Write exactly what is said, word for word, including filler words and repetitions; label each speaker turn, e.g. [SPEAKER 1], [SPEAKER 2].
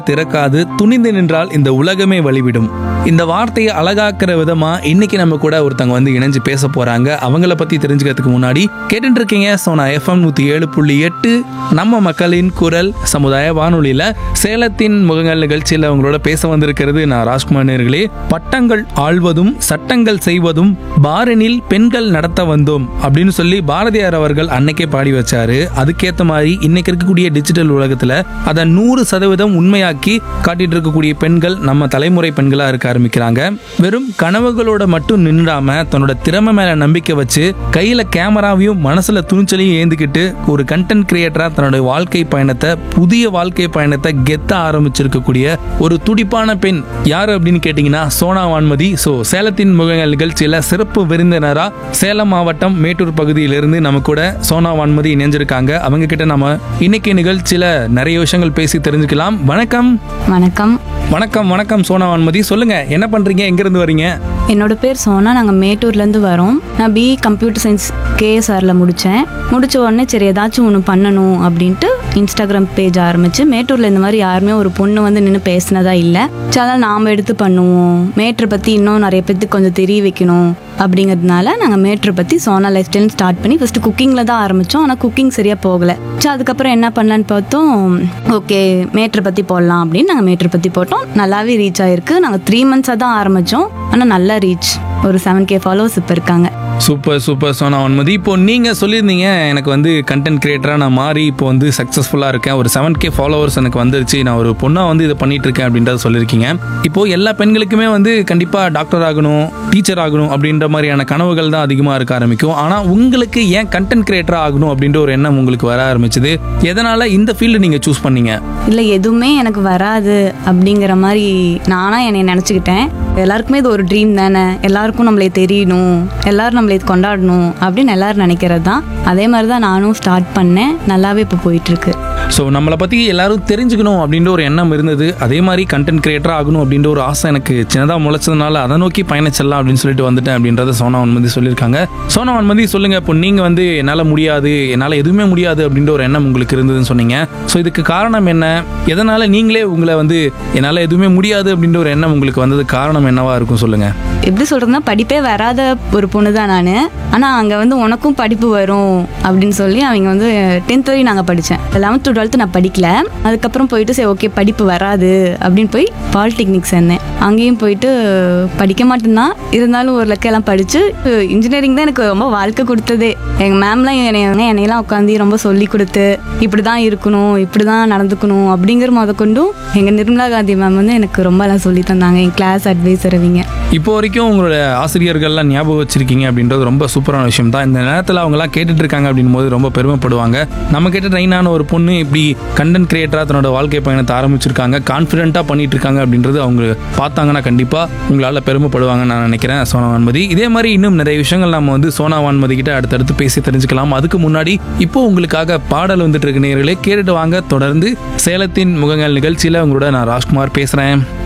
[SPEAKER 1] திறக்காது துணிந்து நின்றால் இந்த உலகமே வழிவிடும். இந்த வார்த்தையை அழகாக்குற விதமா இன்னைக்கு நம்ம கூட ஒருத்தவங்க வந்து இணைஞ்சு பேச போறாங்க. அவங்கள பத்தி தெரிஞ்சுக்கிறதுக்கு முன்னாடி கேட்டுட்டு இருக்கீங்க சோனா எஃப்எம் நூத்தி ஏழு புள்ளி எட்டு நம்ம மக்களின் குரல் சமுதாய வானொலியில சேலத்தின் முகங்கள் நிகழ்ச்சியில் அவங்களோட பேச வந்திருக்கிறது நான் ராஜ்குமார் நேயர்களே. பட்டங்கள் ஆள்வதும் சட்டங்கள் செய்வதும் பாரினில் பெண்கள் நடத்த வந்தோம் அப்படின்னு சொல்லி பாரதியார் அவர்கள் அன்னைக்கே பாடி வச்சாரு. அதுக்கேற்ற மாதிரி இன்னைக்கு இருக்கக்கூடிய டிஜிட்டல் உலகத்துல அதை நூறு சதவீதம் உண்மையாக்கி காட்டிட்டு இருக்கக்கூடிய பெண்கள் நம்ம தலைமுறை பெண்களா இருக்க ஆரம்பிக்கிறாங்க. வெறும் கனவுகளோட மட்டும் நின்றாம தன்னோட திறமை மேல நம்பிக்கை வச்சு கையில கேமராவையும் மனசுல துணிச்சலையும் ஏந்திக்கிட்டு ஒரு கண்டென்ட் கிரியேட்டரா தன்னோட வாழ்க்கை பயணத்தை புதிய வாழ்க்கை பயணத்தை கெத்த ஆரம்பிச்சிருக்கக்கூடிய ஒரு துடிப்பான பெண் யாரு அப்படின்னு கேட்டீங்கன்னா சோனா வான்மதி. சோ சேலத்தின் முகங்கள் நிகழ்ச்சியில சிறப்பு விருந்தினரா சேலம் மாவட்டம் மேட்டூர் பகுதியிலிருந்து நம்ம கூட சோனா வான்மதி இணைஞ்சிருக்காங்க. அவங்க கிட்ட நம்ம இன்னைக்கு நிகழ்ச்சியில நிறைய விஷயங்கள் பேசி தெரிஞ்சுக்கலாம். வணக்கம்.
[SPEAKER 2] வணக்கம்.
[SPEAKER 1] வணக்கம் வணக்கம் சோனா வான்மதி, சொல்லுங்க என்ன பண்றீங்க, எங்க இருந்து வரீங்க?
[SPEAKER 2] என்னோட பேர் சோனா. நாங்கள் மேட்டூர்லேருந்து வரோம். நான் பிஇ கம்ப்யூட்டர் சயின்ஸ் கேஎஸ்ஆரில் முடித்தேன். முடித்த உடனே சரி ஏதாச்சும் ஒன்று பண்ணணும் அப்படின்ட்டு இன்ஸ்டாகிராம் பேஜ் ஆரம்பித்து மேட்டூரில் இந்த மாதிரி யாருமே ஒரு பொண்ணு வந்து நின்று பேசினதா இல்லை. சரி அதனால் நாம் எடுத்து பண்ணுவோம், மேட்ரை பற்றி இன்னும் நிறைய பேருக்கு கொஞ்சம் தெரிய வைக்கணும் அப்படிங்கிறதுனால நாங்கள் மேட்ரை பற்றி சோனா லைஃப் ஸ்டைல் ஸ்டார்ட் பண்ணி ஃபஸ்ட்டு குக்கிங்கில் தான் ஆரம்பித்தோம். ஆனால் குக்கிங் சரியாக போகலை. சரி அதுக்கப்புறம் என்ன பண்ணலான்னு பார்த்தோம், ஓகே மேட்ரை பற்றி போடலாம் அப்படின்னு நாங்கள் மேட்ரை பற்றி போட்டோம். நல்லாவே ரீச் ஆகிருக்கு. நாங்கள் த்ரீ மந்த்ஸாக தான் ஆரம்பித்தோம், ஆனால் நல்லா ரீச். ஒரு செவன் கே ஃபாலோவர்ஸ் இப்போ இருக்காங்க.
[SPEAKER 1] Super super Sona Vanmathi. இப்போ நீங்கள் சொல்லியிருந்தீங்க எனக்கு வந்து கண்டென்ட் கிரியேட்டராக நான் மாறி இப்போ வந்து சக்ஸஸ்ஃபுல்லாக இருக்கேன், ஒரு செவன் கே ஃபாலோவர்ஸ் எனக்கு வந்துருச்சு, நான் ஒரு பொண்ணாக வந்து இதை பண்ணிட்டு இருக்கேன் அப்படின்றத சொல்லியிருக்கீங்க. இப்போ எல்லா பெண்களுக்குமே வந்து கண்டிப்பாக டாக்டர் ஆகணும், டீச்சர் ஆகணும் அப்படின்ற மாதிரியான கனவுகள் தான் அதிகமாக இருக்க ஆரம்பிக்கும். ஆனால் உங்களுக்கு ஏன் கண்டென்ட் கிரியேட்டராக ஆகணும் அப்படின்ற ஒரு எண்ணம் உங்களுக்கு வர ஆரம்பிச்சது? எதனால் இந்த ஃபீல்டு நீங்கள் சூஸ் பண்ணீங்க?
[SPEAKER 2] இல்லை எதுவுமே எனக்கு வராது அப்படிங்கிற மாதிரி நானாக என்னை நினச்சிக்கிட்டேன். எல்லாருக்குமே இது ஒரு ட்ரீம் தானே, எல்லாருக்கும் நம்மளே தெரியணும், எல்லாரும் நம்மளே கொண்டாடணும் அப்படின்னு எல்லாரும் நினைக்கிறது தான். அதே மாதிரி தான் நானும் ஸ்டார்ட் பண்ணேன். நல்லாவே இப்போ போயிட்டுருக்கு.
[SPEAKER 1] ஸோ நம்மளை பற்றி எல்லாரும் தெரிஞ்சுக்கணும் அப்படின்ற ஒரு எண்ணம் இருந்தது. அதே மாதிரி கண்டென்ட் கிரியேட்டர் ஆகணும் அப்படின்ற ஒரு ஆசை எனக்கு சின்னதாக முளைச்சதுனால அதை நோக்கி பயணிச்சிடலாம் அப்படின்னு சொல்லிட்டு வந்துட்டேன் அப்படின்றத சோனா வான்மதி சொல்லியிருக்காங்க. சோனா வான்மதி சொல்லுங்க, இப்போ நீங்கள் வந்து என்னால் முடியாது, என்னால் எதுவுமே முடியாது அப்படின்ற ஒரு எண்ணம் உங்களுக்கு இருந்ததுன்னு சொன்னீங்க. ஸோ இதுக்கு காரணம் என்ன? எதனால் நீங்களே உங்களை வந்து என்னால் எதுவுமே முடியாது அப்படின்ற ஒரு எண்ணம் உங்களுக்கு வந்தது காரணம் என்னவா இருக்கும் சொல்லுங்க.
[SPEAKER 2] எப்படி சொல்கிறதுனா படிப்பே வராத ஒரு பொண்ணு தான் நான். ஆனால் அங்கே வந்து உனக்கும் படிப்பு வரும் அப்படின்னு சொல்லி அவங்க வந்து டென்த் வரையும் நாங்கள் படித்தேன். லெவன்த்து டுவெல்த்து நான் படிக்கல. அதுக்கப்புறம் போயிட்டு சரி ஓகே படிப்பு வராது அப்படின்னு போய் பாலிடெக்னிக் சேர்ந்தேன். அங்கேயும் போயிட்டு படிக்க மாட்டேன்தான், இருந்தாலும் ஒரு லக்கெல்லாம் படித்து இன்ஜினியரிங் தான் எனக்கு ரொம்ப வாழ்க்கை கொடுத்ததே. எங்கள் மேம்லாம் என்னை என்னையெல்லாம் உட்காந்து ரொம்ப சொல்லி கொடுத்து இப்படி தான் இருக்கணும், இப்படி தான் நடந்துக்கணும் அப்படிங்கிற முத கொண்டும் எங்கள் நிர்மலா காந்தி மேம் வந்து எனக்கு ரொம்ப எல்லாம் சொல்லி தந்தாங்க. என் கிளாஸ் அட்வைசர் அவங்க.
[SPEAKER 1] இப்போ வரைக்கும் உங்களோட ஆசிரியர்கள்லாம் ஞாபகம் வச்சிருக்கீங்க அப்படின்றது ரொம்ப சூப்பரான விஷயம் தான். இந்த நேரத்தில் அவங்கலாம் கேட்டுட்டு இருக்காங்க அப்படின் போது ரொம்ப பெருமைப்படுவாங்க. நம்ம கிட்ட ட்ரெயினான ஒரு பொண்ணு இப்படி கண்டென்ட் கிரியேட்டராக தன்னோட வாழ்க்கை பயணத்தை ஆரம்பிச்சிருக்காங்க, கான்ஃபிடென்ட்டாக பண்ணிட்டு இருக்காங்க அப்படின்றது அவங்க பார்த்தாங்கன்னா கண்டிப்பாக உங்களால் பெருமைப்படுவாங்கன்னு நான் நினைக்கிறேன் சோனா வான்மதி. இதே மாதிரி இன்னும் நிறைய விஷயங்கள் நம்ம வந்து சோனா வான்மதி கிட்ட அடுத்தடுத்து பேசி தெரிஞ்சுக்கலாம். அதுக்கு முன்னாடி இப்போ உங்களுக்காக பாடல் வந்துட்டு இருக்கு நேயர்களே, கேட்டுட்டு வாங்க. தொடர்ந்து சேலத்தின் முகங்கள் நிகழ்ச்சியில் உங்களோட நான் ராஜ்குமார் பேசுகிறேன்.